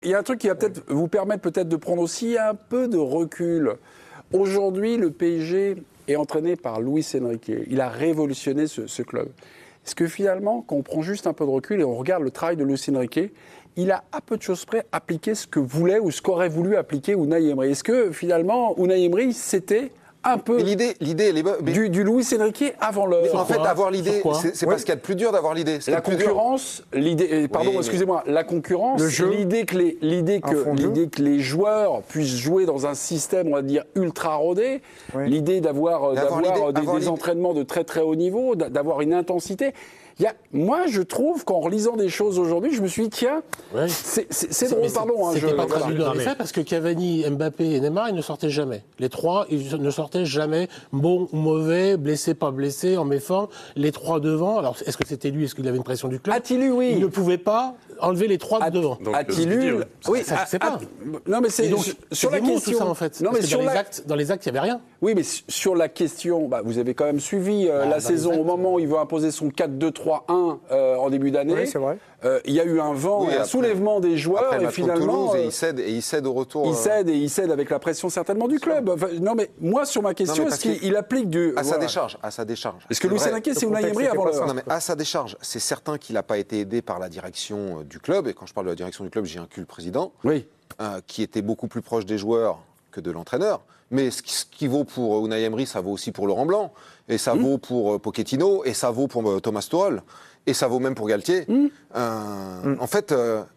Il y a un truc qui va peut-être vous permettre peut-être de prendre aussi un peu de recul. Aujourd'hui, le PSG est entraîné par Luis Enrique. Il a révolutionné ce club. Est-ce que finalement, quand on prend juste un peu de recul et on regarde le travail de Luis Enrique, il a à peu de choses près appliqué ce que voulait ou ce qu'aurait voulu appliquer Unai Emery? Est-ce que finalement, Unai Emery, c'était un peu l'idée, elle est bonne. Du Luis Enrique avant l'heure. En fait, avoir l'idée, c'est pas ce qu'il y a de plus dur d'avoir l'idée. La concurrence, l'idée, pardon, excusez-moi, la concurrence, l'idée que les joueurs puissent jouer dans un système, on va dire, ultra rodé, l'idée d'avoir des entraînements de très très haut niveau, d'avoir une intensité. Moi, je trouve qu'en relisant des choses aujourd'hui, je me suis dit, tiens, c'est drôle, pardon. C'était pas traduit dans les faits, parce que Cavani, Mbappé et Neymar, ils ne sortaient jamais. Les trois, ils ne sortaient jamais, bon ou mauvais, blessé, pas blessé, en méforme. Les trois devant, alors est-ce que c'était lui, est-ce qu'il avait une pression du club? A-t-il eu, oui. Il ne pouvait pas enlever les trois de devant. A-t-il eu? Oui, ça, je ne sais pas. Non, mais c'est sur la question. Tout ça, en fait. Non, mais dans les actes, il n'y avait rien. Oui, mais sur la question, vous avez quand même suivi la saison au moment où il veut imposer son 4-2-3-1 en début d'année. Oui, c'est vrai. Il y a eu un vent, un soulèvement des joueurs après et finalement. Toulouse, et il cède au retour. Il cède avec la pression certainement du club. Enfin, non, mais moi, sur ma question, est-ce qu'il applique à sa décharge. Est-ce que Luis Enrique, c'est Unai Emery avant l'heure? Non, mais à sa décharge, c'est certain qu'il n'a pas été aidé par la direction du club. Et quand je parle de la direction du club, j'y inclus le président, qui était beaucoup plus proche des joueurs que de l'entraîneur. Mais ce qui vaut pour Unai Emery, ça vaut aussi pour Laurent Blanc, et ça vaut pour Pochettino, et ça vaut pour Thomas Tuchel, et ça vaut même pour Galtier. En fait,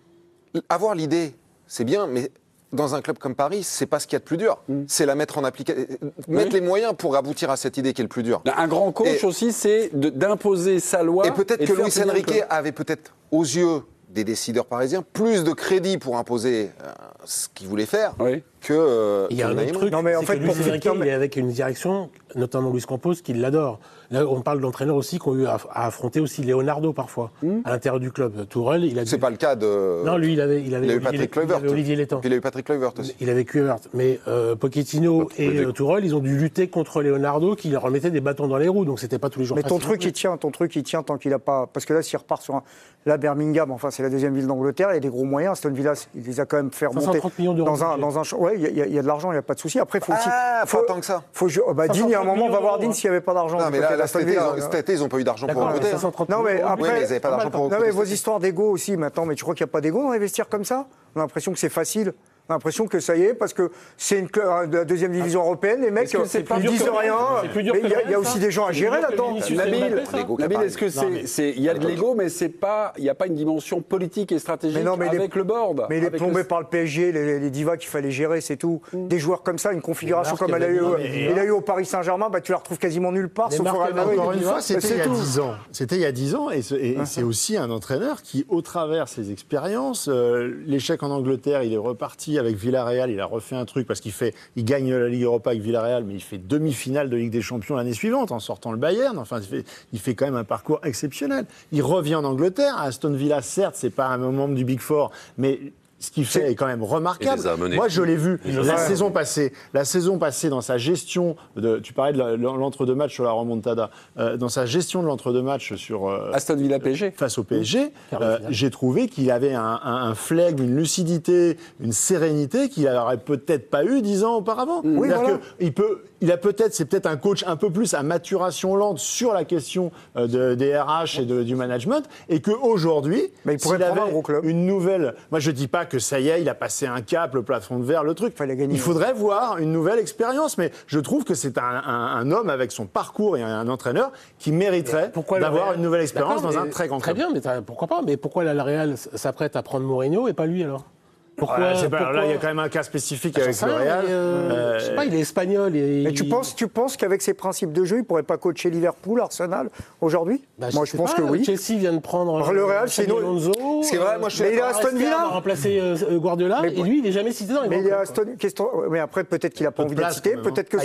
avoir l'idée, c'est bien, mais dans un club comme Paris, c'est pas ce qu'il y a de plus dur. C'est la mettre en application, mettre les moyens pour aboutir à cette idée qui est le plus dur. Un grand coach aussi, c'est d'imposer sa loi. Et peut-être que Luis Enrique avait peut-être, aux yeux des décideurs parisiens, plus de crédit pour imposer ce qu'il voulait faire que. Il y a un autre truc, c'est que Luis Enrique, il est avec une direction, notamment Luis Campos, qui l'adore. Là, on parle d'entraîneurs aussi qui ont eu à affronter aussi Leonardo parfois, à l'intérieur du club. Tourelle, il a. C'est pas le cas de. Non, lui, il avait eu Patrick Kluivert. Olivier Létang. Puis il a eu Patrick Kluivert aussi. Il avait Kluivert. Mais Pochettino et Tourelle, ils ont dû lutter contre Leonardo qui leur remettait des bâtons dans les roues. Donc c'était pas tous les jours. Mais ton truc, il tient tant qu'il a pas. Parce que là, s'il repart sur la Birmingham, enfin, c'est la deuxième ville d'Angleterre, il y a des gros moyens. Aston Villa, il les a quand même fait remonter. 530 millions d'euros. Ouais, il y a de l'argent, il n'y a pas de souci. Après, il faut aussi. Faut tant que ça. Dean, il y a un moment, on va voir Dean s'il n'y avait pas d'argent. Non, mais là, cet été, ils n'ont pas eu d'argent pour recruter. Non, mais après. Ils n'avaient pas d'argent pour recruter. Non, mais vos histoires d'ego aussi, maintenant, mais tu crois qu'il n'y a pas d'ego dans investir comme ça? On a l'impression que c'est facile. On a l'impression que ça y est, parce que c'est la deuxième division européenne, les mecs, ils disent rien. Mais il y a aussi des gens à gérer là-dedans. Nabil, est-ce que il y a de l'ego, mais il n'y a pas une dimension politique et stratégique avec le board? Mais il est plombé par le PSG, les divas qu'il fallait gérer, c'est tout. Des joueurs comme ça, une configuration comme il a eu au Paris Saint-Germain, tu la retrouves quasiment nulle part, sauf au Real Madrid. Encore une fois, c'était il y a 10 ans. C'était il y a 10 ans, et c'est aussi un entraîneur qui, au travers de ses expériences, l'échec en Angleterre, il est reparti avec Villarreal, il a refait un truc parce il gagne la Ligue Europa avec Villarreal, mais il fait demi-finale de Ligue des Champions l'année suivante en sortant le Bayern. Enfin, il fait quand même un parcours exceptionnel. Il revient en Angleterre, à Aston Villa, certes, c'est pas un membre du Big Four, mais ce qu'il fait est quand même remarquable. Moi, je l'ai vu la saison passée dans sa gestion tu parlais de l'entre-deux matchs sur la remontada, dans sa gestion de l'entre-deux matchs sur Aston Villa PSG face au PSG, j'ai trouvé qu'il avait un flegme, une lucidité, une sérénité qu'il n'aurait peut-être pas eu 10 ans auparavant. Oui, voilà. C'est peut-être un coach un peu plus à maturation lente sur la question des RH et du management, et qu'aujourd'hui, s'il avait une nouvelle. Moi, je dis pas que ça y est, il a passé un cap, le plafond de verre, le truc. Il faudrait voir une nouvelle expérience, mais je trouve que c'est un homme avec son parcours et un entraîneur qui mériterait d'avoir une nouvelle expérience dans un très grand club. Très bien, mais pourquoi pas? Mais pourquoi la Real s'apprête à prendre Mourinho et pas lui alors? Pourquoi là, il y a quand même un cas spécifique avec le Real. Je sais pas, il est espagnol. Mais tu penses qu'avec ses principes de jeu, il pourrait pas coacher Liverpool, Arsenal aujourd'hui? Moi, je pense que oui. Chelsea vient de prendre le Real, c'est Alonso. C'est vrai, mais il est à Aston Villa. Il a remplacé Guardiola, et lui, il n'est jamais cité dans les mais il est à Aston. Mais après, peut-être qu'il a pas envie d'être cité. Peut-être que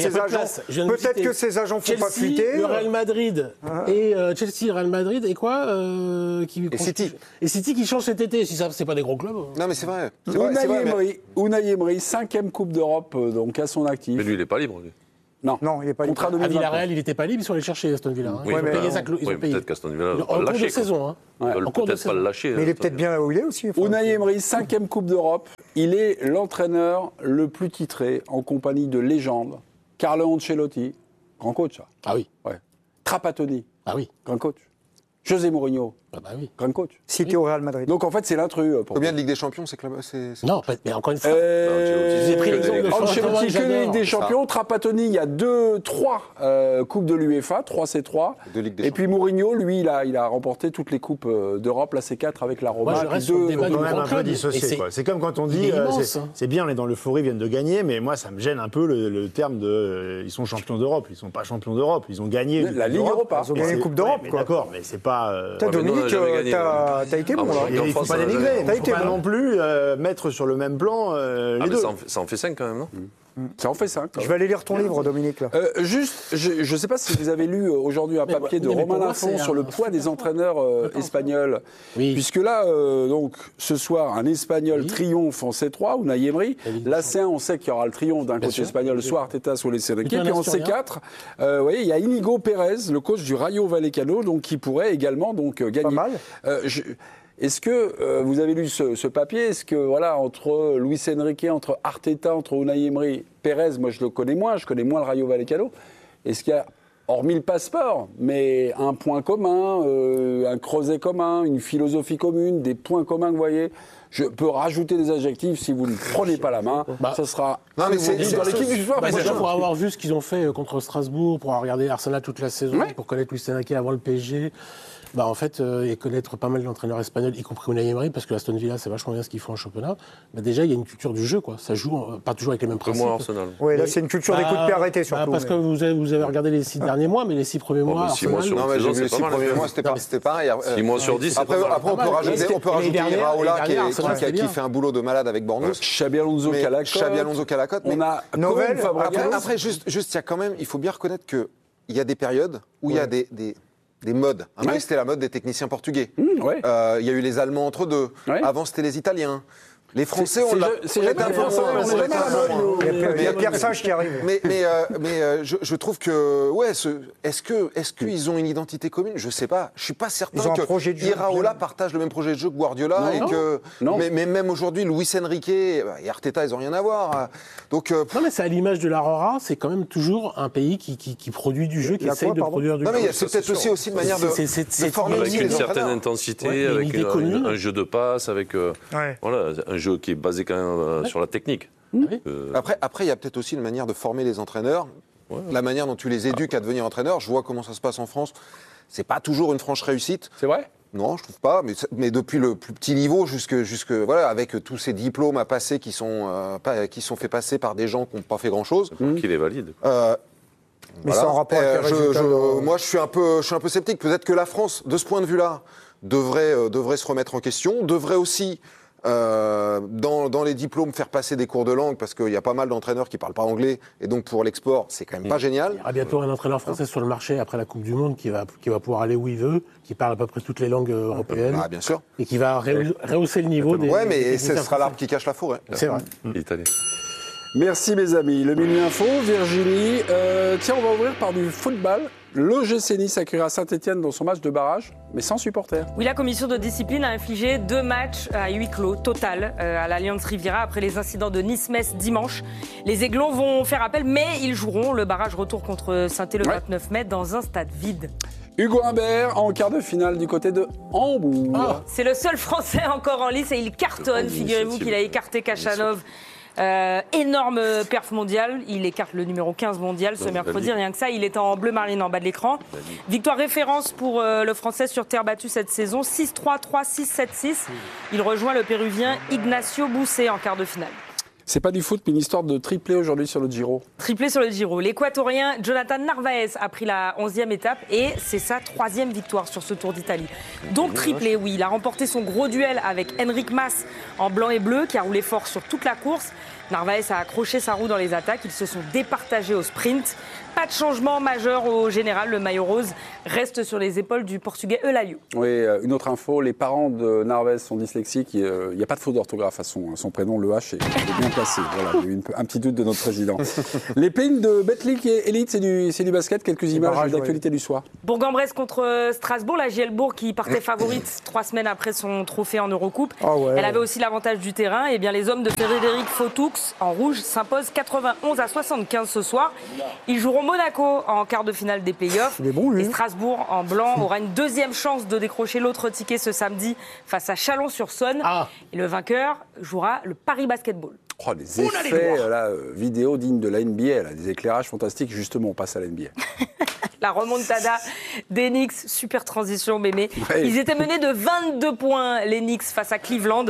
ses agents font pas fuiter. Le Real Madrid et Chelsea, Real Madrid et quoi Et City. Et City qui change cet été. Si ça, c'est pas des gros clubs. Non, mais c'est vrai. Unai Emery, 5e Coupe d'Europe donc à son actif. Mais lui, il n'est pas libre, lui. Non, il n'est pas contrat libre. À Villarreal, il n'était pas libre, ils sont allés chercher Aston Villa. Oui, Ils ont payé ça. Ils ont payé. Peut-être qu'Aston Villa va En le cours lâcher. de saison. Ils veulent peut-être pas le lâcher. Mais il est peut-être bien là où il est aussi. Unai Emery, 5e Coupe d'Europe. Il est l'entraîneur le plus titré en compagnie de légendes. Carlo Ancelotti, grand coach, ça. Ah oui. Ouais. Trapattoni, grand coach. José Mourinho, grand coach. Cité au Real Madrid. Donc en fait, c'est l'intrus. Combien de Ligue des Champions c'est Non, mais encore une fois. J'ai pris l'exemple de Ancelotti, que j'adore. Ligue des Champions. Trapattoni, il y a 3 Coupes de l'UEFA, 3 C3. Et puis Mourinho, lui, il a remporté toutes les Coupes d'Europe, la C4 avec la Roma. Moi, je reste sur le débat du grand un peu club. dissocié. C'est comme quand on dit, c'est bien, on est dans l'euphorie, ils viennent de gagner, mais moi, ça me gêne un peu le terme de ils sont champions d'Europe. Ils ne sont pas champions d'Europe. Ils ont gagné la Ligue Europa. Ils ont gagné la Coupe d'Europe. D'accord, mais c'est pas. Dominique, t'as été bon là. Il ne faut pas dénigrer. Il ne faut pas non plus mettre sur le même plan les deux. Ça en fait 5 quand même, non? Ça en fait 5. Je vais aller lire ton livre, Dominique. Là. Juste, je ne sais pas si vous avez lu aujourd'hui un papier de Romain Lafont sur le poids des entraîneurs espagnols. Oui. Puisque là, donc, ce soir, un Espagnol triomphe en C3, Unai Emery. La C1, on sait qu'il y aura le triomphe d'un coach espagnol, soit Arteta, soit les Enrique. Puis en C4, vous voyez, il y a Inigo Pérez, le coach du Rayo Vallecano, donc, qui pourrait également gagner. Pas mal. Est-ce que vous avez lu ce papier? Est-ce que, voilà, entre Luis Enrique, entre Arteta, entre Unai Emery, Pérez, moi je le connais moins, je connais moins le Rayo Vallecano, est-ce qu'il y a, hormis le passeport, mais un point commun, un creuset commun, une philosophie commune, des points communs que vous voyez? Je peux rajouter des adjectifs si vous ne prenez pas la main. Ça sera. Non, mais c'est dans l'équipe du soir. Déjà, pour avoir vu ce qu'ils ont fait contre Strasbourg, pour avoir regardé Arsenal toute la saison, pour connaître Luis Enrique avant le PSG. En fait, et connaître pas mal d'entraîneurs espagnols, y compris Unai Emery, parce que Aston Villa, c'est vachement bien ce qu'ils font en championnat. Déjà, il y a une culture du jeu, quoi. Ça joue pas toujours avec les mêmes principes. Moins Arsenal. Oui, là, c'est une culture des coups de pied arrêtés, surtout. Parce que vous avez regardé les 6 derniers mois, mais les 6 premiers mois. 6 mois sur Non, mais j'ai vu les 6 premiers mois, c'était pareil. 6 mois sur 10, Après, on peut rajouter Iraola qui fait un boulot de malade avec Bournemouth. Xabi Alonso Calacote. On a Novel. Après, juste, il y a quand même, il faut bien reconnaître qu'il y a des périodes où il y a des modes. Un moment, c'était la mode des techniciens portugais. Il y a eu les Allemands entre deux. Avant, c'était les Italiens. Les Français, on l'a. C'est jamais un peu moins. Il y a Pierre Sage qui arrive. Mais je trouve que, est-ce qu'ils ont une identité commune? Je sais pas. Je suis pas certain que Iraola partage le même projet de jeu que Guardiola mais même aujourd'hui, Luis Enrique et Arteta, ils ont rien à voir. Donc. Non, mais c'est à l'image de l'Aurora, c'est quand même toujours un pays qui produit du jeu, qui essaye de produire du jeu. Non, mais c'est peut-être aussi une manière de former avec une certaine intensité, avec un jeu de passe, avec un jeu qui est basé quand même sur la technique. Après, il y a peut-être aussi une manière de former les entraîneurs, la manière dont tu les éduques à devenir entraîneurs. Je vois comment ça se passe en France. C'est pas toujours une franche réussite. C'est vrai? Non, je trouve pas. Mais depuis le plus petit niveau jusque avec tous ces diplômes à passer qui sont faits passer par des gens qui n'ont pas fait grand-chose. Qui les valide. Mais c'est en rapport avec les résultats. Moi, je suis un peu sceptique. Peut-être que la France, de ce point de vue-là, devrait se remettre en question, devrait aussi dans les diplômes faire passer des cours de langue, parce qu'il y a pas mal d'entraîneurs qui parlent pas anglais, et donc pour l'export, c'est quand même pas génial. Il y aura bientôt un entraîneur français sur le marché après la Coupe du Monde qui va pouvoir aller où il veut, qui parle à peu près toutes les langues européennes. Ah, bien sûr. Et qui va rehausser le niveau des. Ouais, mais ce sera l'arbre qui cache la forêt. C'est vrai. Italien. Merci mes amis. Le Mini Info, Virginie. Tiens, on va ouvrir par du football. L'OGC Nice accueillera Saint-Etienne dans son match de barrage, mais sans supporters. Oui, la commission de discipline a infligé 2 matchs à huis clos total à l'Allianz Riviera après les incidents de Nice-Metz dimanche. Les Aiglons vont faire appel, mais ils joueront le barrage retour contre Saint-Etienne le 29 mai dans un stade vide. Hugo Humbert en quart de finale du côté de Hambourg. C'est le seul Français encore en lice et il cartonne. Figurez-vous qu'il a écarté Kachanov. Énorme perf mondial, il écarte le numéro 15 mondial ce mercredi, rien que ça, il est en bleu marine en bas de l'écran. Victoire référence pour le Français sur terre battue cette saison, 6-3, 3-6, 7-6. Il rejoint le Péruvien Ignacio Bousset en quart de finale. C'est pas du foot, mais une histoire de triplé aujourd'hui sur le Giro. Triplé sur le Giro. L'Équatorien Jonathan Narvaez a pris la 11e étape et c'est sa 3e victoire sur ce Tour d'Italie. Donc triplé, oui. Il a remporté son gros duel avec Enric Mas en blanc et bleu qui a roulé fort sur toute la course. Narvaez a accroché sa roue dans les attaques. Ils se sont départagés au sprint. pas de changement majeur au général. Le maillot rose reste sur les épaules du Portugais Eulaio. Oui, une autre info, les parents de Narvaez sont dyslexiques. Il n'y a pas de faute d'orthographe à son prénom, le H est bien placé. Voilà, il y a eu un petit doute de notre président. Les play-ins de Betclic et Elite, c'est du basket. Quelques images d'actualité du soir. Bourg-en-Bresse contre Strasbourg. La JL Bourg qui partait favorite 3 semaines après son trophée en Eurocoupe. Elle avait aussi l'avantage du terrain. Et bien les hommes de Frédéric Fautoux en rouge s'imposent 91-75 ce soir. Ils joueront Monaco en quart de finale des playoffs. Et Strasbourg en blanc aura une deuxième chance de décrocher l'autre ticket ce samedi face à Chalon-sur-Saône. Et le vainqueur jouera le Paris Basketball. Oh, les effets vidéo dignes de la NBA, là, des éclairages fantastiques. Justement, on passe à la NBA. La remontada des Knicks, super transition, Mémé. Ils étaient menés de 22 points, les Knicks, face à Cleveland.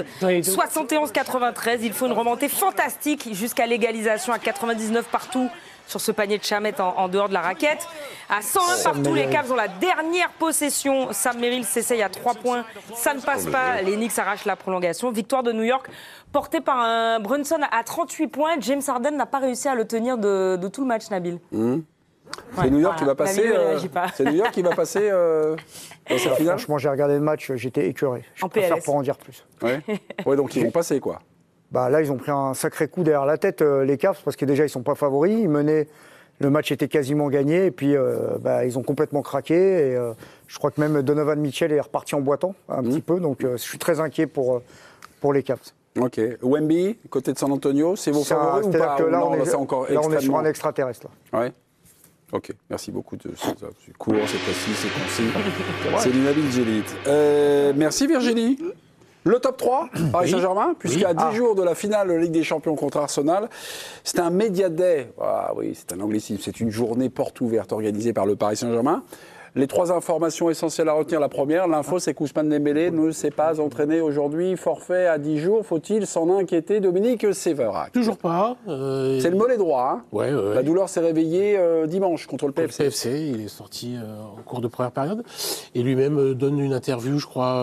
71-93, il faut une remontée fantastique jusqu'à l'égalisation à 99 partout sur ce panier de Chamet en dehors de la raquette. À 101 partout, les Cavs ont la dernière possession. Sam Merrill s'essaye à 3 points. Ça ne passe pas. Les Knicks arrachent la prolongation. Victoire de New York portée par un Brunson à 38 points. James Harden n'a pas réussi à le tenir de tout le match, Nabil. C'est New York qui va passer. C'est New York qui va passer dans cette finale. Franchement, j'ai regardé le match, j'étais écœuré. Je préfère pas en dire plus. Ouais, donc ils vont passer quoi. Là, ils ont pris un sacré coup derrière la tête, les Cavs, parce que déjà, ils sont pas favoris. Ils menaient, le match était quasiment gagné, et puis ils ont complètement craqué. Et je crois que même Donovan Mitchell est reparti en boitant un petit peu, donc je suis très inquiet pour les Cavs. Ok. Wemby, côté de San Antonio, c'est vos favoris ou pas? Là, on est sur un extraterrestre. Là. Ouais. Ok, merci beaucoup. C'est court, c'est précis, c'est concis. C'est du Nabil Djellit. Merci Virginie. Le top 3, Paris Saint-Germain, puisqu'à 10 jours de la finale de Ligue des Champions contre Arsenal, c'est un Media Day. Ah oui, c'est un anglicisme. C'est une journée porte ouverte organisée par le Paris Saint-Germain. Les 3 informations essentielles à retenir. La première, l'info, c'est qu'Ousmane Dembélé ne s'est pas entraîné aujourd'hui. Forfait à 10 jours. Faut-il s'en inquiéter, Dominique Séverac? Toujours pas. C'est le mollet droit. Ouais. La douleur s'est réveillée dimanche contre le PFC. Le PFC, il est sorti en cours de première période. Et lui-même donne une interview, je crois,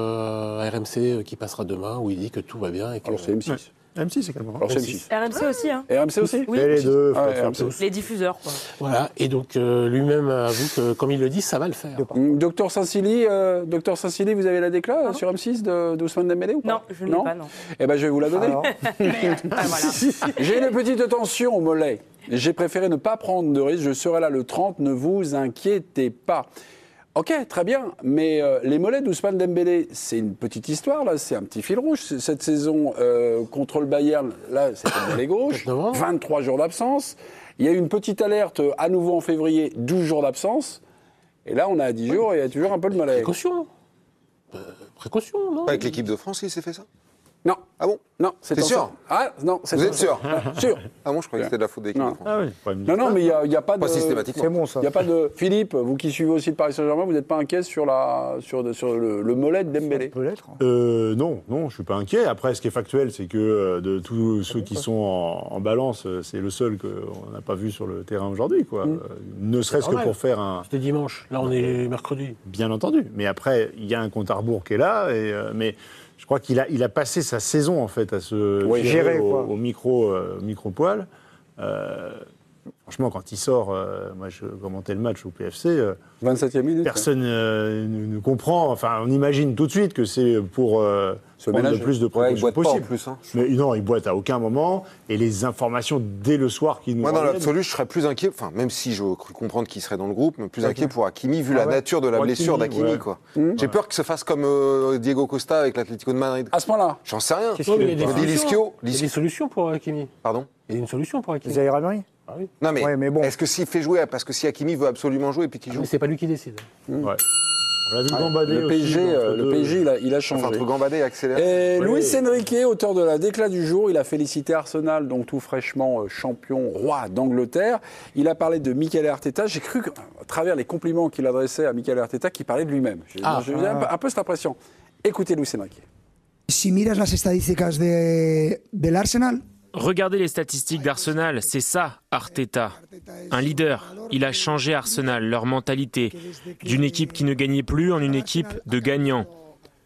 à RMC qui passera demain, où il dit que tout va bien. Et que... Alors c'est M6. Ouais. M6, c'est quellement. RMC aussi, hein. RMC aussi. Oui. Les deux. Les diffuseurs, quoi. Voilà. Et donc lui-même avoue que, comme il le dit, ça va le faire. Docteur Saint-Silly, vous avez la décla sur M6 d'Ousmane Dembélé ou pas? Non, je ne l'ai pas, non. Eh ben, je vais vous la donner. Voilà. J'ai une petite tension au mollet. J'ai préféré ne pas prendre de risque. Je serai là le 30. Ne vous inquiétez pas. Ok, très bien, mais les mollets d'Ousmane Dembélé, c'est une petite histoire, là, c'est un petit fil rouge. Cette saison contre le Bayern, là, c'était le mollet gauche, 23 jours d'absence. Il y a eu une petite alerte à nouveau en février, 12 jours d'absence. Et là, on a 10 jours et il y a toujours un peu de mollet. Précaution, non? Avec l'équipe de France, il s'est fait ça? Non. Ah bon? Non, c'est sûr? Ah non, c'est Vous êtes sûr? Sûr. Ah bon, je croyais que c'était de la faute de l'équipe de France. Ah oui. Non, mais il n'y a pas de... Pas systématiquement. C'est bon, ça. Il n'y a pas de... Philippe, vous qui suivez aussi le Paris Saint-Germain, vous n'êtes pas inquiet sur le mollet de Dembélé? Peut-être. Non, je ne suis pas inquiet. Après, ce qui est factuel, c'est que de tous ceux qui sont en balance, c'est le seul qu'on n'a pas vu sur le terrain aujourd'hui, quoi. Ne serait-ce que pour faire un... C'était dimanche, là on est mercredi. Bien entendu. Mais après, il y a un compte à rebours qui est là, mais... Je crois qu'il a passé sa saison, en fait, à se gérer au micro-poil. Franchement, quand il sort, moi je commentais le match au PFC, 27e minute. Personne ne comprend. Enfin, on imagine tout de suite que c'est pour prendre le plus de précautions possible. Plus, hein. Mais non, il boite à aucun moment. Et les informations dès le soir qui nous Moi, dans l'absolu, je serais plus inquiet, enfin, même si je cru comprendre qu'il serait dans le groupe, mais plus inquiet pour Hakimi, vu la nature de la blessure d'Hakimi. J'ai peur que se fasse comme Diego Costa avec l'Atlético de Madrid. À ce moment-là? J'en sais rien. Il y a des solutions pour Hakimi. Pardon? Il y a une solution pour Hakimi. Zaïre Emery. Ah oui. Non, mais, bon. est-ce que s'il fait jouer, parce que si Hakimi veut absolument jouer et puis qu'il joue. Mais c'est pas lui qui décide. Ouais. On l'a vu gambader le PSG, il a changé. Entre gambader et accélérer. Et Luis Enrique, auteur de la déclat du jour, il a félicité Arsenal, donc tout fraîchement champion, roi d'Angleterre. Il a parlé de Mikel Arteta. J'ai cru, à travers les compliments qu'il adressait à Mikel Arteta, qu'il parlait de lui-même. J'ai un peu cette impression. Écoutez Luis Enrique. Si miras las estadísticas del Arsenal. Regardez les statistiques d'Arsenal, c'est ça, Arteta. Un leader, il a changé Arsenal, leur mentalité, d'une équipe qui ne gagnait plus en une équipe de gagnants.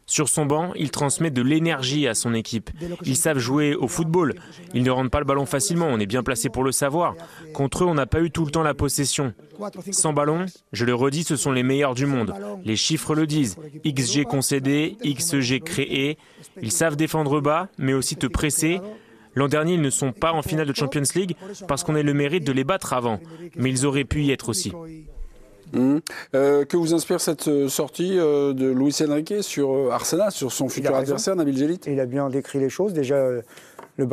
Sur son banc, il transmet de l'énergie à son équipe. Ils savent jouer au football. Ils ne rendent pas le ballon facilement, on est bien placé pour le savoir. Contre eux, on n'a pas eu tout le temps la possession. Sans ballon, je le redis, ce sont les meilleurs du monde. Les chiffres le disent. XG concédé, XG créé. Ils savent défendre bas, mais aussi te presser. L'an dernier, ils ne sont pas en finale de Champions League parce qu'on a le mérite de les battre avant. Mais ils auraient pu y être aussi. Que vous inspire cette sortie de Luis Enrique sur Arsenal, sur son futur adversaire, Nabil Djellit ? Il a bien décrit les choses. Déjà,